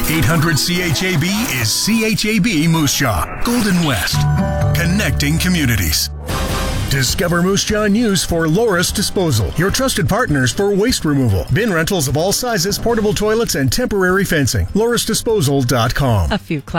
800 CHAB is CHAB Moose Jaw, Golden West, connecting communities. Discover Moose Jaw News for Loris Disposal, your trusted partners for waste removal. Bin rentals of all sizes, portable toilets, and temporary fencing. LorisDisposal.com. A few